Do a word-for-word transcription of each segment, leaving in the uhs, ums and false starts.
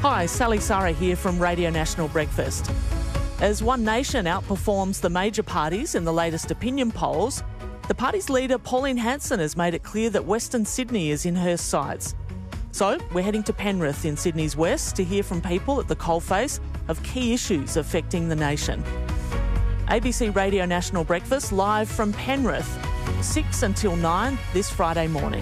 Hi, Sally Sara here from Radio National Breakfast. As One Nation outperforms the major parties in the latest opinion polls, the party's leader Pauline Hanson has made it clear that Western Sydney is in her sights. So we're heading to Penrith in Sydney's west to hear from people at the coalface of key issues affecting the nation. A B C Radio National Breakfast live from Penrith, six until nine this Friday morning.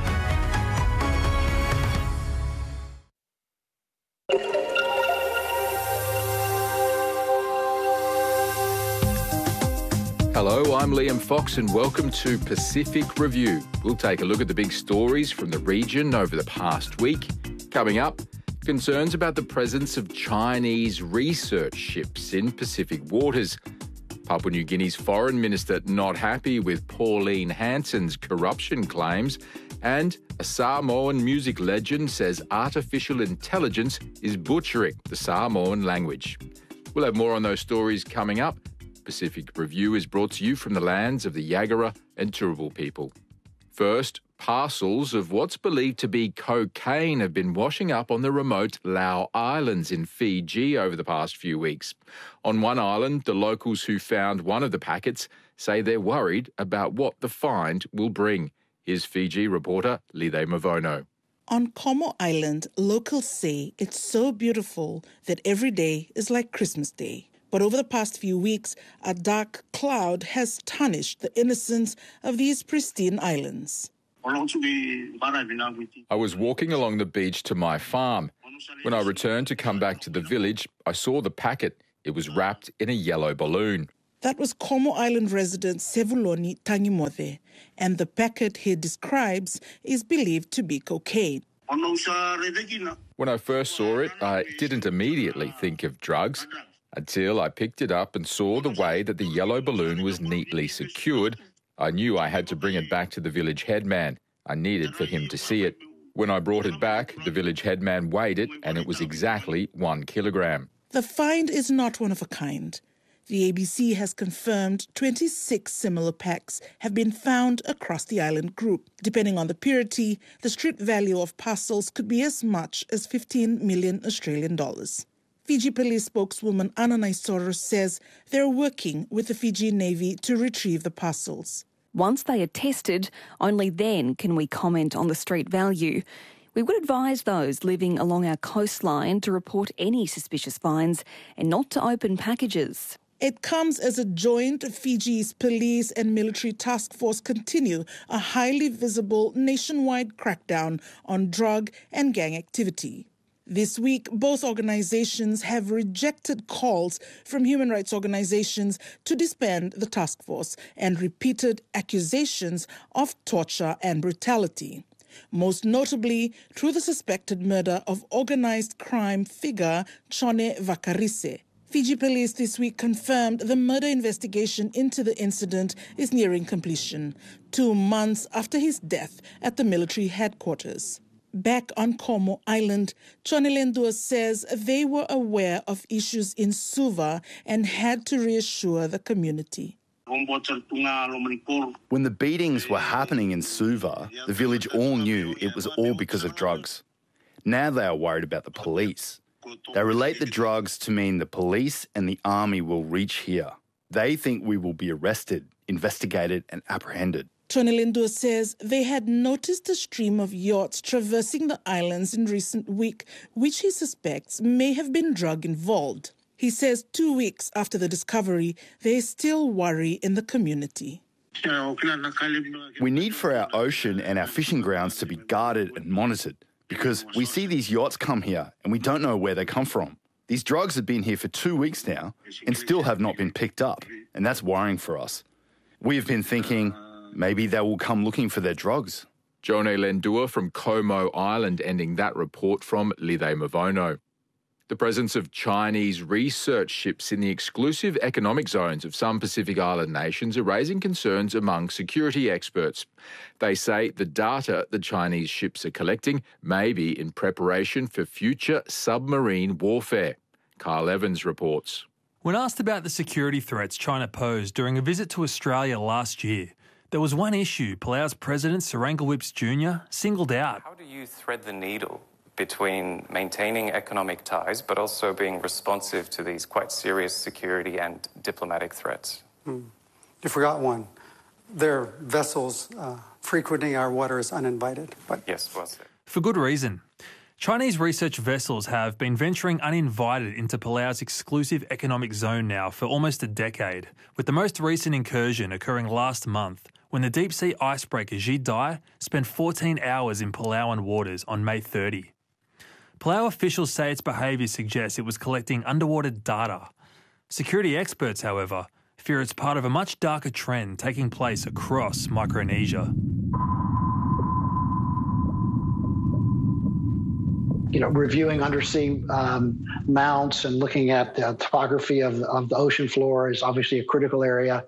Hello, I'm Liam Fox and welcome to Pacific Review. We'll take a look at the big stories from the region over the past week. Coming up, concerns about the presence of Chinese research ships in Pacific waters. Papua New Guinea's foreign minister not happy with Pauline Hanson's corruption claims. And a Samoan music legend says artificial intelligence is butchering the Samoan language. We'll have more on those stories coming up. Pacific Review is brought to you from the lands of the Yagara and Turrbal people. First, parcels of what's believed to be cocaine have been washing up on the remote Lau Islands in Fiji over the past few weeks. On one island, the locals who found one of the packets say they're worried about what the find will bring. Here's Fiji reporter Lide Mavono. On Como Island, locals say it's so beautiful that every day is like Christmas Day. But over the past few weeks, a dark cloud has tarnished the innocence of these pristine islands. I was walking along the beach to my farm. When I returned to come back to the village, I saw the packet. It was wrapped in a yellow balloon. That was Como Island resident Sevuloni Tangimothe, and the packet he describes is believed to be cocaine. When I first saw it, I didn't immediately think of drugs, until I picked it up and saw the way that the yellow balloon was neatly secured. I knew I had to bring it back to the village headman. I needed for him to see it. When I brought it back, the village headman weighed it and it was exactly one kilogram. The find is not one of a kind. The A B C has confirmed twenty-six similar packs have been found across the island group. Depending on the purity, the street value of parcels could be as much as fifteen million Australian dollars. Fiji police spokeswoman Anna Naisoro says they're working with the Fiji Navy to retrieve the parcels. Once they are tested, only then can we comment on the street value. We would advise those living along our coastline to report any suspicious finds and not to open packages. It comes as a joint Fiji's police and military task force continue a highly visible nationwide crackdown on drug and gang activity. This week, both organizations have rejected calls from human rights organizations to disband the task force and repeated accusations of torture and brutality, most notably through the suspected murder of organized crime figure Chone Vakarise. Fiji police this week confirmed the murder investigation into the incident is nearing completion, two months after his death at the military headquarters. Back on Como Island, Chone Lendua says they were aware of issues in Suva and had to reassure the community. When the beatings were happening in Suva, the village all knew it was all because of drugs. Now they are worried about the police. They relate the drugs to mean the police and the army will reach here. They think we will be arrested, investigated and apprehended. Chone Lendua says they had noticed a stream of yachts traversing the islands in recent week, which he suspects may have been drug involved. He says two weeks after the discovery, there is still worry in the community. We need for our ocean and our fishing grounds to be guarded and monitored because we see these yachts come here and we don't know where they come from. These drugs have been here for two weeks now and still have not been picked up, and that's worrying for us. We have been thinking maybe they will come looking for their drugs. Chone Lendua from Como Island ending that report from Lide Mavono. The presence of Chinese research ships in the exclusive economic zones of some Pacific Island nations are raising concerns among security experts. They say the data the Chinese ships are collecting may be in preparation for future submarine warfare. Carl Evans reports. When asked about the security threats China posed during a visit to Australia last year, there was one issue Palau's President Sir Angle Whipps Junior singled out. How do you thread the needle between maintaining economic ties but also being responsive to these quite serious security and diplomatic threats. Hmm. You forgot one. Their vessels uh, frequenting our waters uninvited. But yes, well said. For good reason. Chinese research vessels have been venturing uninvited into Palau's exclusive economic zone now for almost a decade, with the most recent incursion occurring last month when the deep-sea icebreaker Ji Dai spent fourteen hours in Palauan waters on May thirtieth. Palau officials say its behaviour suggests it was collecting underwater data. Security experts, however, fear it's part of a much darker trend taking place across Micronesia. You know, reviewing undersea um, mounts and looking at the topography of, of the ocean floor is obviously a critical area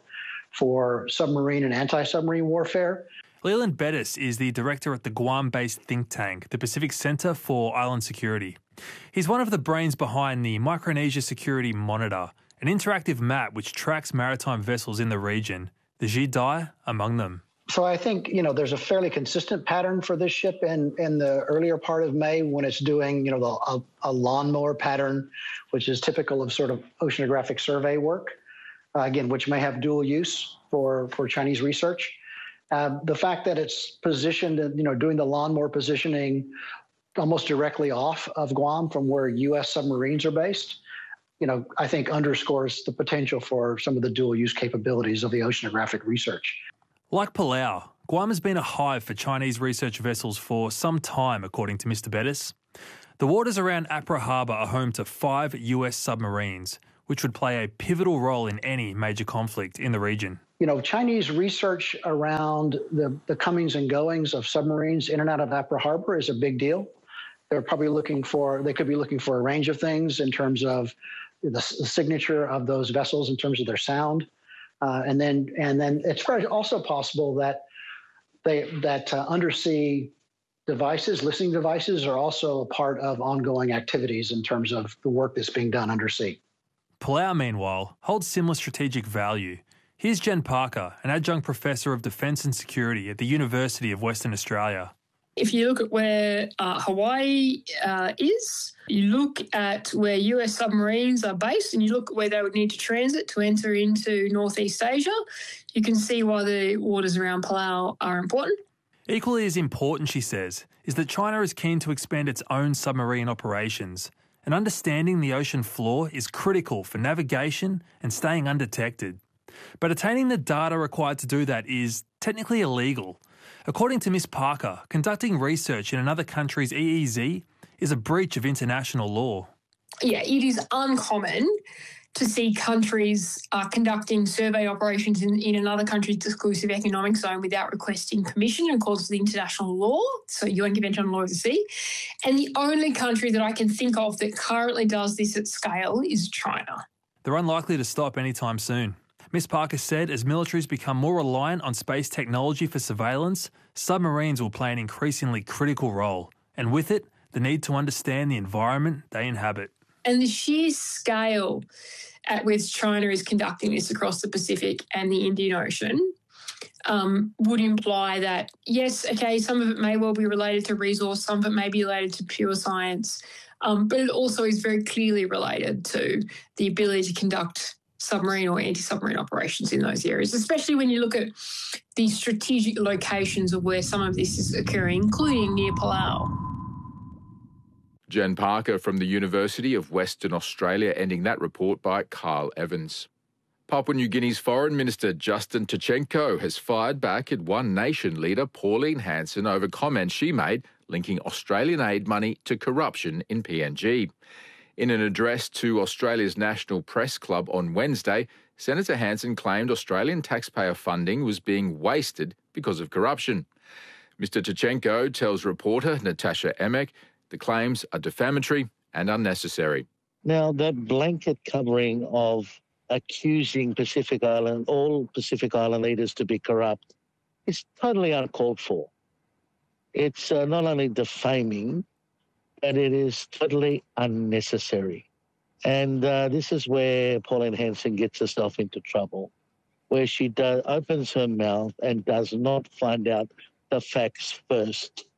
for submarine and anti-submarine warfare. Leland Bettis is the director at the Guam-based think tank, the Pacific Centre for Island Security. He's one of the brains behind the Micronesia Security Monitor, an interactive map which tracks maritime vessels in the region, the Ji Dai among them. So I think, you know, there's a fairly consistent pattern for this ship in, in the earlier part of May when it's doing, you know, the, a, a lawnmower pattern, which is typical of sort of oceanographic survey work, uh, again, which may have dual use for, for Chinese research. Uh, the fact that it's positioned, you know, doing the lawnmower positioning almost directly off of Guam from where U S submarines are based, you know, I think underscores the potential for some of the dual use capabilities of the oceanographic research. Like Palau, Guam has been a hive for Chinese research vessels for some time, according to Mister Bettis. The waters around Apra Harbour are home to five U S submarines, which would play a pivotal role in any major conflict in the region. You know, Chinese research around the, the comings and goings of submarines in and out of Apra Harbor is a big deal. They're probably looking for, they could be looking for a range of things in terms of the, the signature of those vessels, in terms of their sound. Uh, and then and then it's very also possible that they that uh, undersea devices, listening devices, are also a part of ongoing activities in terms of the work that's being done undersea. Palau, meanwhile, holds similar strategic value. Here's Jen Parker, an adjunct professor of defence and security at the University of Western Australia. If you look at where uh, Hawaii uh, is, you look at where U S submarines are based, and you look at where they would need to transit to enter into Northeast Asia, you can see why the waters around Palau are important. Equally as important, she says, is that China is keen to expand its own submarine operations, and understanding the ocean floor is critical for navigation and staying undetected. But attaining the data required to do that is technically illegal. According to Miss Parker, conducting research in another country's E E Z is a breach of international law. Yeah, it is uncommon to see countries uh, conducting survey operations in, in another country's exclusive economic zone without requesting permission in accordance with international law, so U N Convention on Law of the Sea. And the only country that I can think of that currently does this at scale is China. They're unlikely to stop anytime soon. Miss Parker said as militaries become more reliant on space technology for surveillance, submarines will play an increasingly critical role, and with it, the need to understand the environment they inhabit. And the sheer scale at which China is conducting this across the Pacific and the Indian Ocean um, would imply that, yes, okay, some of it may well be related to resource, some of it may be related to pure science, um, but it also is very clearly related to the ability to conduct submarine or anti-submarine operations in those areas, especially when you look at the strategic locations of where some of this is occurring, including near Palau. Jen Parker from the University of Western Australia, ending that report by Kyle Evans. Papua New Guinea's Foreign Minister Justin Tkachenko has fired back at One Nation leader Pauline Hanson over comments she made linking Australian aid money to corruption in P N G. In an address to Australia's National Press Club on Wednesday, Senator Hanson claimed Australian taxpayer funding was being wasted because of corruption. Mister Tkachenko tells reporter Natasha Emek the claims are defamatory and unnecessary. Now, that blanket covering of accusing Pacific Island, all Pacific Island leaders to be corrupt, is totally uncalled for. It's uh, not only defaming, but it is totally unnecessary. And uh, this is where Pauline Hanson gets herself into trouble, where she does, opens her mouth and does not find out the facts first.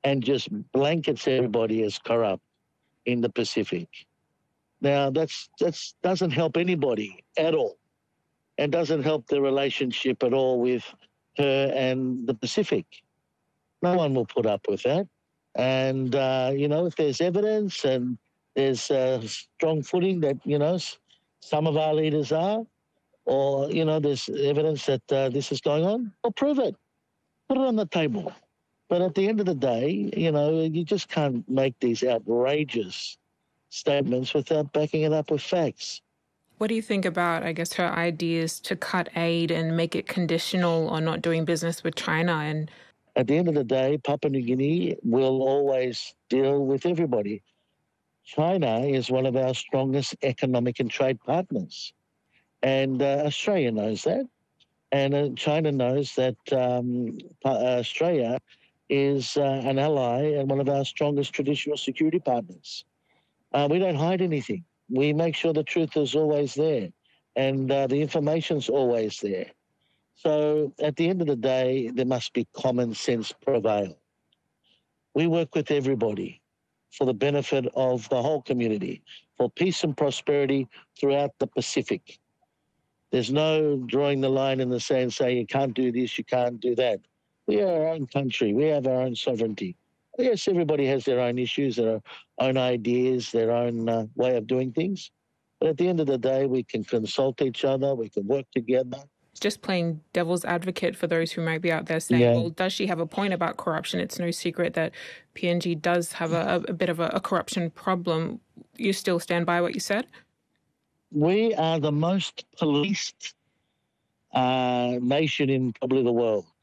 and just blankets everybody as corrupt in the Pacific. Now, that's that's doesn't help anybody at all, and doesn't help the relationship at all with her and the Pacific. No one will put up with that. And, uh, you know, if there's evidence and there's uh, strong footing that, you know, some of our leaders are, or, you know, there's evidence that uh, this is going on, well, prove it. Put it on the table. But at the end of the day, you know, you just can't make these outrageous statements without backing it up with facts. What do you think about, I guess, her ideas to cut aid and make it conditional on not doing business with China? And at the end of the day, Papua New Guinea will always deal with everybody. China is one of our strongest economic and trade partners. And uh, Australia knows that. And uh, China knows that um, Australia is uh, an ally and one of our strongest traditional security partners. Uh, we don't hide anything. We make sure the truth is always there and uh, the information's always there. So at the end of the day, there must be common sense prevail. We work with everybody for the benefit of the whole community, for peace and prosperity throughout the Pacific. There's no drawing the line in the sand saying you can't do this, you can't do that. We are our own country. We have our own sovereignty. Yes, everybody has their own issues, their own ideas, their own uh, way of doing things. But at the end of the day, we can consult each other, we can work together. Just playing devil's advocate for those who might be out there saying, yeah. well, does she have a point about corruption? It's no secret that P N G does have a, a bit of a, a corruption problem. You still stand by what you said? We are the most policed uh, nation in probably the world.